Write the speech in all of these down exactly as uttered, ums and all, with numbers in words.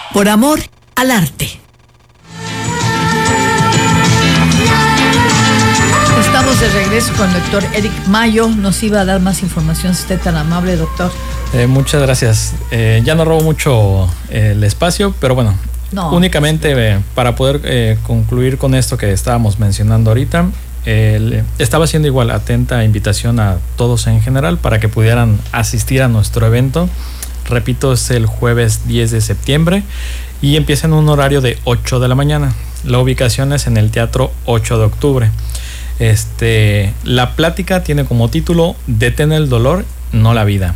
Por amor al arte. Estamos de regreso con el doctor Eric Mayo. Nos iba a dar más información, si usted tan amable, doctor. Eh, muchas gracias. Eh, ya no robo mucho eh, el espacio, pero bueno, no. únicamente eh, para poder eh, concluir con esto que estábamos mencionando ahorita, eh, estaba haciendo igual atenta invitación a todos en general para que pudieran asistir a nuestro evento. Repito, es el jueves diez de septiembre y empieza en un horario de ocho de la mañana. La ubicación es en el Teatro ocho de octubre. Este, la plática tiene como título Detén el dolor, no la vida.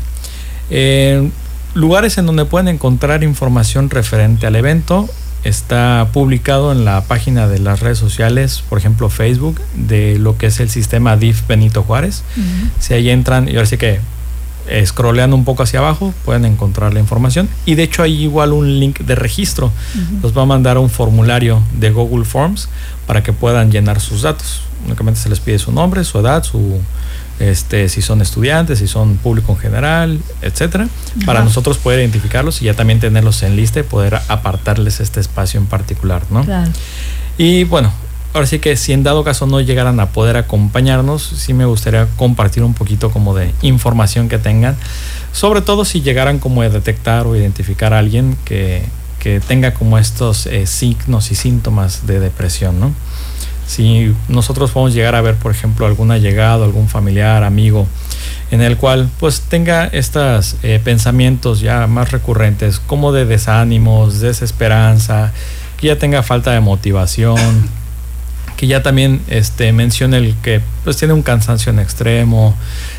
Eh, lugares en donde pueden encontrar información referente al evento. Está publicado en la página de las redes sociales, por ejemplo Facebook, de lo que es el sistema D I F Benito Juárez. Uh-huh. Si ahí entran, y ahora sí que scrolleando un poco hacia abajo pueden encontrar la información, y de hecho hay igual un link de registro. Uh-huh. Los va a mandar un formulario de Google Forms para que puedan llenar sus datos. Únicamente se les pide su nombre, su edad, su este si son estudiantes, si son público en general, etcétera, uh-huh. para nosotros poder identificarlos y ya también tenerlos en lista y poder apartarles este espacio en particular, ¿no? Claro. Y bueno, ahora sí que si en dado caso no llegaran a poder acompañarnos, sí me gustaría compartir un poquito como de información que tengan, sobre todo si llegaran como a detectar o identificar a alguien que, que tenga como estos eh, signos y síntomas de depresión, ¿no? Si nosotros podemos llegar a ver, por ejemplo, algún allegado, algún familiar, amigo, en el cual pues tenga estos eh, pensamientos ya más recurrentes, como de desánimos, desesperanza, que ya tenga falta de motivación, que ya también este, mencione el que pues tiene un cansancio en extremo,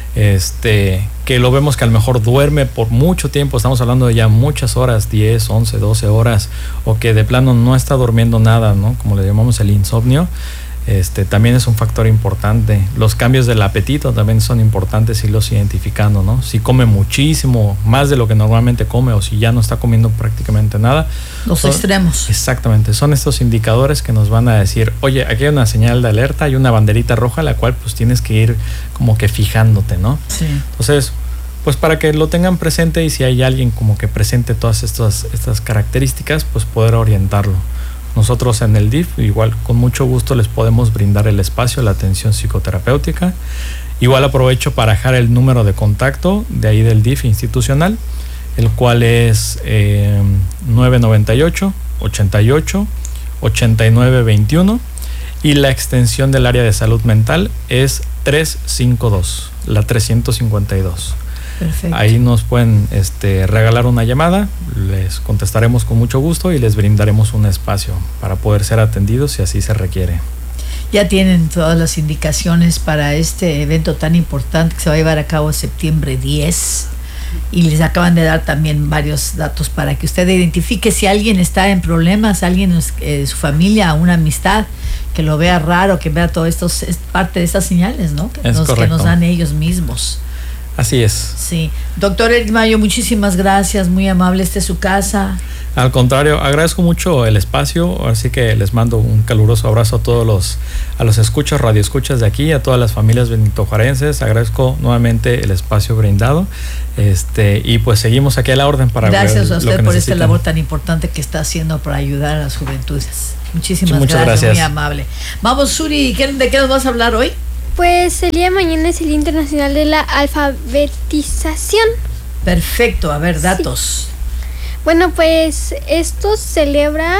este, que lo vemos que a lo mejor duerme por mucho tiempo, estamos hablando de ya muchas horas, diez, once, doce horas, o que de plano no está durmiendo nada, ¿no? Como le llamamos el insomnio. Este, también es un factor importante. Los cambios del apetito también son importantes irlos identificando, ¿no? Si come muchísimo, más de lo que normalmente come, o si ya no está comiendo prácticamente nada. Los son, extremos. Exactamente, son estos indicadores que nos van a decir, oye, aquí hay una señal de alerta, hay una banderita roja, la cual pues tienes que ir como que fijándote, ¿no? Sí. Entonces, pues para que lo tengan presente, y si hay alguien como que presente todas estas, estas características, pues poder orientarlo. Nosotros en el D I F igual con mucho gusto les podemos brindar el espacio, la atención psicoterapéutica. Igual aprovecho para dejar el número de contacto de ahí del D I F institucional, el cual es eh, nueve noventa y ocho, ochenta y ocho, ochenta y nueve veintiuno, y la extensión del área de salud mental es trescientos cincuenta y dos, la trescientos cincuenta y dos. Perfecto. Ahí nos pueden este, regalar una llamada, les contestaremos con mucho gusto y les brindaremos un espacio para poder ser atendidos si así se requiere. Ya tienen todas las indicaciones para este evento tan importante que se va a llevar a cabo septiembre diez, y les acaban de dar también varios datos para que usted identifique si alguien está en problemas, alguien de eh, su familia, una amistad, que lo vea raro, que vea todo esto, es parte de estas señales, ¿no? Que, nos, que nos dan ellos mismos. Así es. Sí. Doctor Eric Mayo, muchísimas gracias, muy amable, esta es su casa. Al contrario, agradezco mucho el espacio, así que les mando un caluroso abrazo a todos los, a los escuchas, radioescuchas de aquí, a todas las familias benitojuarenses. Agradezco nuevamente el espacio brindado, este, y pues seguimos aquí a la orden para gracias ver a usted lo que por necesitan. esta labor tan importante que está haciendo para ayudar a las juventudes. Muchísimas Muchas gracias, gracias, muy amable. Vamos, Suri, ¿de qué nos vas a hablar hoy? Pues el día de mañana es el Día Internacional de la Alfabetización. Perfecto, a ver, datos. Sí. Bueno, pues esto se celebra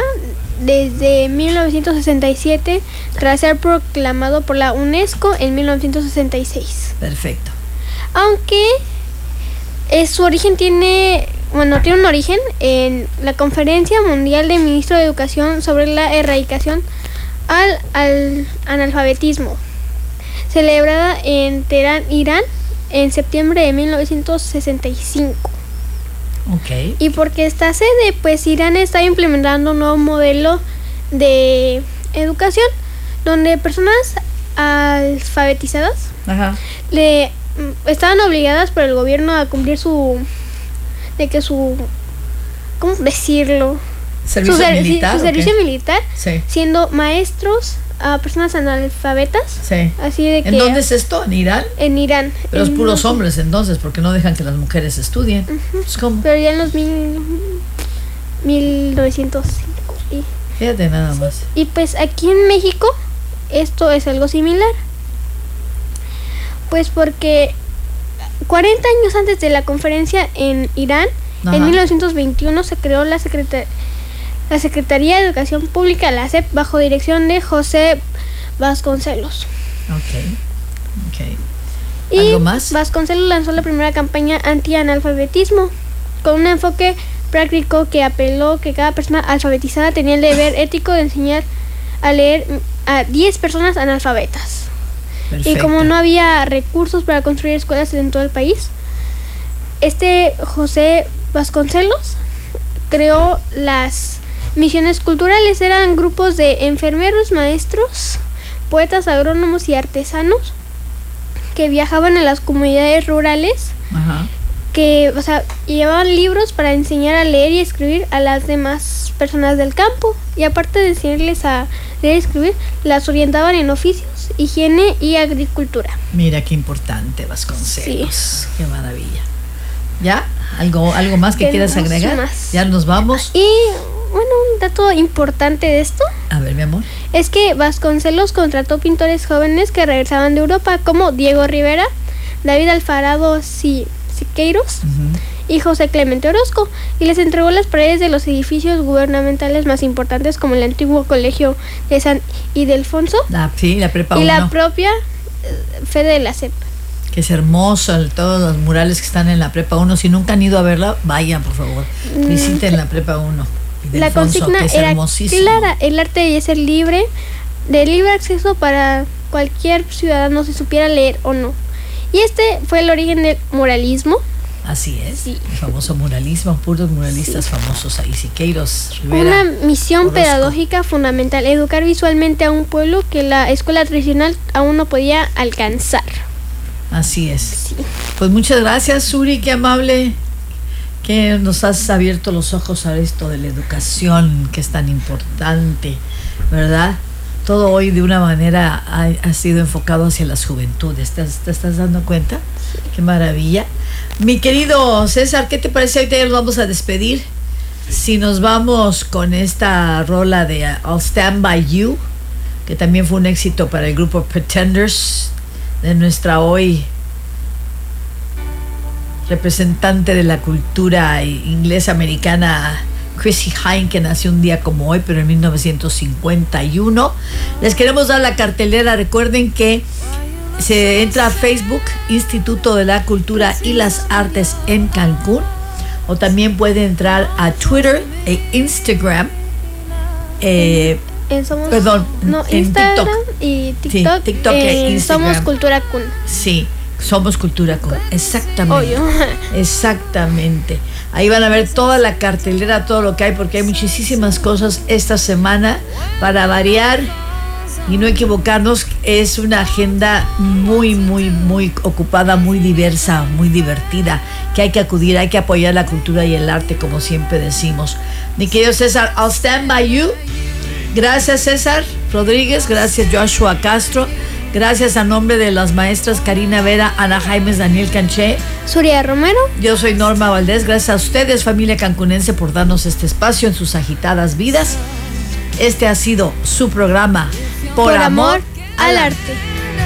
desde mil novecientos sesenta y siete tras ser proclamado por la UNESCO en mil novecientos sesenta y seis. Perfecto. Aunque eh, su origen tiene, bueno, tiene un origen en la Conferencia Mundial de Ministros de Educación sobre la erradicación al, al analfabetismo, celebrada en Teherán, Irán, en septiembre de mil novecientos sesenta y cinco. Okay. Y porque esta sede, pues Irán está implementando un nuevo modelo de educación donde personas alfabetizadas Ajá. le estaban obligadas por el gobierno a cumplir su de que su ¿cómo decirlo? Servicio su, ser, militar. Su servicio militar, sí. Siendo maestros a personas analfabetas. Sí. Así de que, ¿en dónde es esto? ¿En Irán? En Irán. Pero en es puros los, hombres entonces, porque no dejan que las mujeres estudien. Uh-huh. ¿Cómo? Pero ya en los mil, mil novecientos cinco. Y, Fíjate nada más. Y pues aquí en México esto es algo similar. Pues porque cuarenta años antes de la conferencia en Irán, Ajá. en mil novecientos veintiuno se creó la, Secreta- la Secretaría de Educación Pública, la S E P, bajo dirección de José Vasconcelos. Ok, ok. Y ¿Algo más? Vasconcelos lanzó la primera campaña anti-analfabetismo con un enfoque práctico que apeló que cada persona alfabetizada tenía el deber ético de enseñar a leer a diez personas analfabetas. Perfecto. Y como no había recursos para construir escuelas en todo el país, este José Vasconcelos creó las misiones culturales. Eran grupos de enfermeros, maestros, poetas, agrónomos y artesanos que viajaban a las comunidades rurales. Ajá. Que, o sea, llevaban libros para enseñar a leer y escribir a las demás personas del campo. Y aparte de enseñarles a leer y escribir, las orientaban en oficios, higiene y agricultura. Mira qué importante, Vasconcelos. Sí. Qué maravilla. ¿Ya? ¿Algo, algo más que quieras agregar? Más. ¿Ya nos vamos? Y, bueno, un dato importante de esto. A ver, mi amor. Es que Vasconcelos contrató pintores jóvenes que regresaban de Europa, como Diego Rivera, David Alvarado Si- Siqueiros uh-huh. y José Clemente Orozco, y les entregó las paredes de los edificios gubernamentales más importantes, como el antiguo colegio de San Ildefonso, ah, sí, la prepa y uno. La propia Fede de la S E P. Que es hermoso, todos los murales que están en la prepa uno. Si nunca han ido a verla, vayan, por favor. Visiten la prepa uno. La consigna que es era clara: el arte debe ser libre, de libre acceso para cualquier ciudadano, si supiera leer o no. Y este fue el origen del muralismo. Así es, sí. El famoso muralismo, puros muralistas sí. famosos ahí, Siqueiros, Rivera, una misión Orozco. Pedagógica fundamental, educar visualmente a un pueblo que la escuela tradicional aún no podía alcanzar. Así es. Sí. Pues muchas gracias, Suri, qué amable que nos has abierto los ojos a esto de la educación, que es tan importante, ¿verdad? Todo hoy de una manera ha, ha sido enfocado hacia las juventudes. ¿Te, te estás dando cuenta? Sí. Qué maravilla. Mi querido César, ¿qué te parece? Ahorita ya nos vamos a despedir. Si nos vamos con esta rola de I'll Stand By You, que también fue un éxito para el grupo Pretenders, de nuestra hoy representante de la cultura inglesa americana, Chrissie Hynde, que nació un día como hoy, pero en mil novecientos cincuenta y uno. Les queremos dar la cartelera. Recuerden que se entra a Facebook, Instituto de la Cultura y las Artes en Cancún, o también puede entrar a Twitter e Instagram. Eh, en somos, perdón, no, en Instagram TikTok. y TikTok, sí, TikTok eh, e Instagram. Somos Cultura Kun. Sí. Somos Cultura Kun, exactamente. Obvio. Exactamente. Ahí van a ver toda la cartelera, todo lo que hay, porque hay muchísimas cosas esta semana para variar y no equivocarnos. Es una agenda muy, muy, muy ocupada, muy diversa, muy divertida, que hay que acudir, hay que apoyar la cultura y el arte, como siempre decimos. Mi querido César, I'll stand by you. Gracias, César Rodríguez. Gracias, Joshua Castro. Gracias a nombre de las maestras Karina Vera, Ana Jaimes, Daniel Canché, Surya Romero. Yo soy Norma Valdés. Gracias a ustedes, familia cancunense, por darnos este espacio en sus agitadas vidas. Este ha sido su programa Por, Por amor, amor al arte. arte.